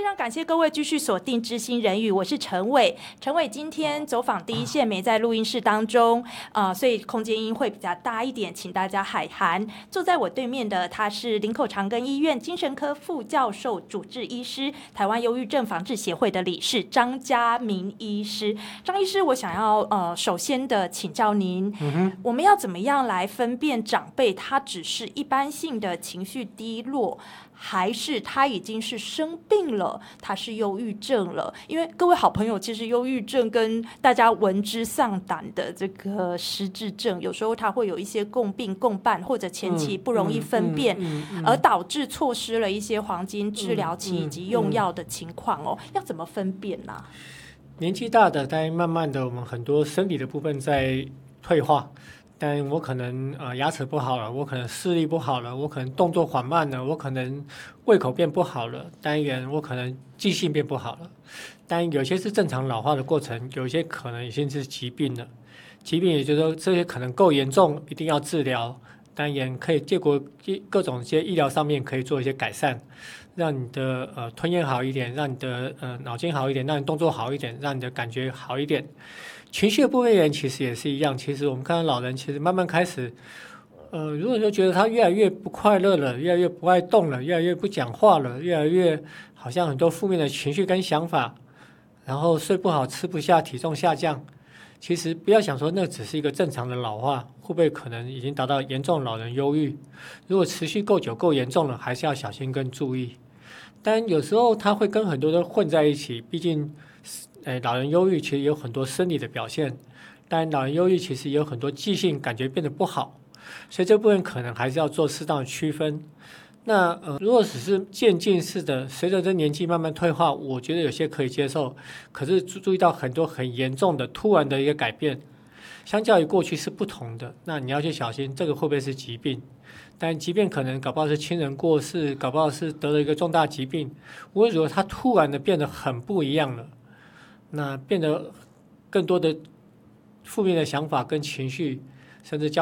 常感谢各位继续锁定知心人语，我是陈伟。陈伟今天走访第一线，没在录音室当中，所以空间音会比较大一点，请大家海涵。坐在我对面的他是林口长庚医院精神科副教授、主治医师，台湾忧郁症防治协会的理事张家明医师。张医师，我想要首先的请教您，我们要怎么样来分辨长辈他只是一般性的情绪低落，还是他已经是生病了，他是忧郁症了？因为各位好朋友，其实忧郁症跟大家闻之丧胆的这个失智症，有时候它会有一些共病共伴，或者前期不容易分辨，而导致错失了一些黄金治疗期以及用药的情况哦。要怎么分辨呢？ 年纪大的，但慢慢的我们很多生理的部分在退化。但我可能牙齿不好了，我可能视力不好了，我可能动作缓慢了，我可能胃口变不好了，单元我可能记性变不好了。但有些是正常老化的过程，有些可能已经是疾病了。疾病也就是说这些可能够严重，一定要治疗。当然可以借过各种一些医疗上面可以做一些改善，让你的吞咽好一点，让你的脑筋好一点，让你动作好一点，让你的感觉好一点。情绪的部分人其实也是一样，其实我们看到老人其实慢慢开始，如果说觉得他越来越不快乐了，越来越不爱动了，越来越不讲话了，越来越好像很多负面的情绪跟想法，然后睡不好、吃不下、体重下降，其实不要想说那只是一个正常的老化，会不会可能已经达到严重老人忧郁？如果持续够久、够严重了，还是要小心跟注意。但有时候他会跟很多人混在一起，毕竟老人忧郁其实有很多生理的表现，但老人忧郁其实也有很多记性感觉变得不好，所以这部分可能还是要做适当的区分。那如果只是渐进式的，随着这年纪慢慢退化，我觉得有些可以接受。可是注意到很多很严重的、突然的一个改变，相较于过去是不同的，那你要去小心这个会不会是疾病。但即便可能搞不好是亲人过世，搞不好是得了一个重大疾病，无论如何他突然的变得很不一样了，那变得更多的负面的想法跟情绪，甚至